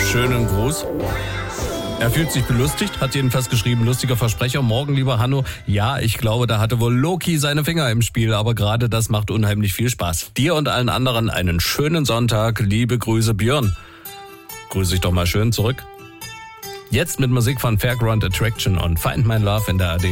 schönen Gruß. Er fühlt sich belustigt, hat jedenfalls geschrieben, lustiger Versprecher. Morgen, lieber Hanno. Ja, ich glaube, da hatte wohl Loki seine Finger im Spiel, aber gerade das macht unheimlich viel Spaß. Dir und allen anderen einen schönen Sonntag. Liebe Grüße, Björn. Grüße ich doch mal schön zurück. Jetzt mit Musik von Fairground Attraction und Find My Love in der AD.